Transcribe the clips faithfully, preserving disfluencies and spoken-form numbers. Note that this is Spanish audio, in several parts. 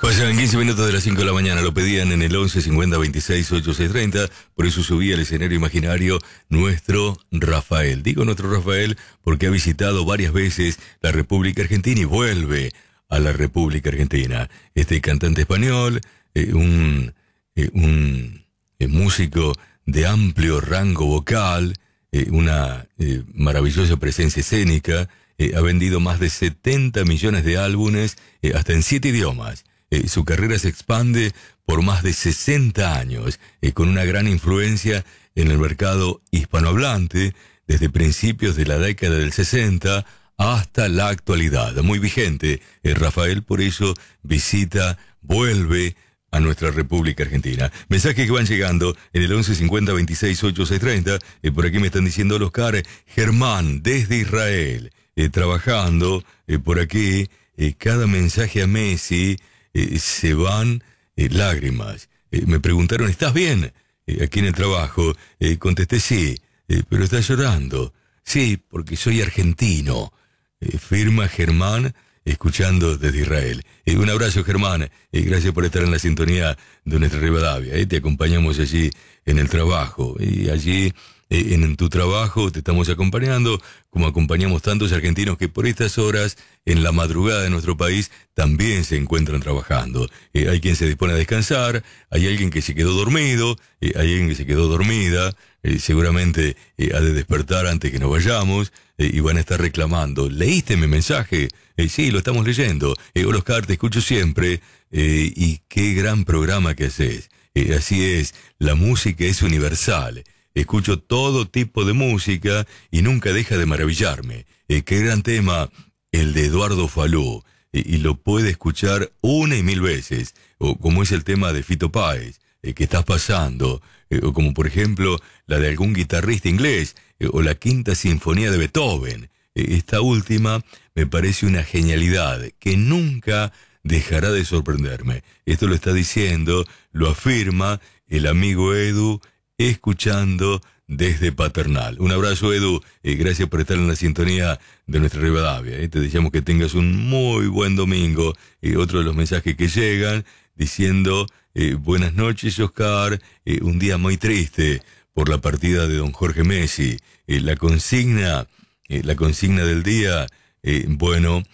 Pasan quince minutos de las cinco de la mañana, lo pedían en el once cincuenta veintiséis ochenta y seis treinta, por eso subí al escenario imaginario nuestro Rafael. Digo nuestro Rafael porque ha visitado varias veces la República Argentina y vuelve a la República Argentina. Este cantante español, eh, un, eh, un eh, músico de amplio rango vocal, eh, una eh, maravillosa presencia escénica, eh, ha vendido más de setenta millones de álbumes, eh, hasta en siete idiomas. Eh, su carrera se expande por más de sesenta años, eh, con una gran influencia en el mercado hispanohablante, desde principios de la década del sesenta hasta la actualidad. Muy vigente, eh, Rafael por eso visita, vuelve a nuestra República Argentina. Mensajes que van llegando en el once cincuenta veintiséis ochenta y seis treinta, eh, por aquí me están diciendo los Oscar, Germán, desde Israel, eh, trabajando, eh, por aquí, eh, cada mensaje a Messi, Eh, se van eh, lágrimas. Eh, me preguntaron, ¿estás bien? Eh, aquí en el trabajo. Eh, contesté, sí, eh, pero estás llorando. Sí, porque soy argentino. Eh, firma Germán, escuchando desde Israel. Eh, un abrazo, Germán. Eh, gracias por estar en la sintonía de nuestra Rivadavia. Eh, te acompañamos allí en el trabajo. Y allí, eh, en tu trabajo, te estamos acompañando, como acompañamos tantos argentinos que por estas horas, en la madrugada de nuestro país, también se encuentran trabajando. Eh, hay quien se dispone a descansar, hay alguien que se quedó dormido, eh, hay alguien que se quedó dormida, eh, seguramente eh, ha de despertar antes que nos vayamos, eh, y van a estar reclamando. ¿Leíste mi mensaje? Eh, sí, lo estamos leyendo. Eh, hola, Oscar, te escucho siempre, eh, y qué gran programa que haces. Eh, así es, la música es universal. Escucho todo tipo de música y nunca deja de maravillarme. Eh, qué gran tema, el de Eduardo Falú, eh, y lo puede escuchar una y mil veces, o como es el tema de Fito Páez, eh, que estás pasando, eh, o como por ejemplo la de algún guitarrista inglés, eh, o la Quinta Sinfonía de Beethoven. Eh, esta última me parece una genialidad que nunca dejará de sorprenderme. Esto lo está diciendo, lo afirma el amigo Edu, escuchando desde Paternal. Un abrazo, Edu, eh, gracias por estar en la sintonía de nuestra Rivadavia. Eh. Te deseamos que tengas un muy buen domingo. Eh, otro de los mensajes que llegan diciendo, eh, buenas noches, Oscar, eh, un día muy triste por la partida de don Jorge Messi. Eh, la consigna, eh, la consigna del día, eh, bueno,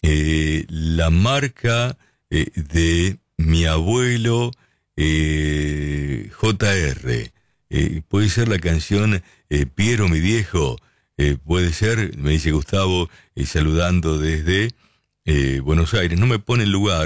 eh, la marca eh, de mi abuelo eh, J R. Eh, puede ser la canción eh, Piero, mi viejo, eh, puede ser, me dice Gustavo, eh, saludando desde eh, Buenos Aires. No me pone el lugar.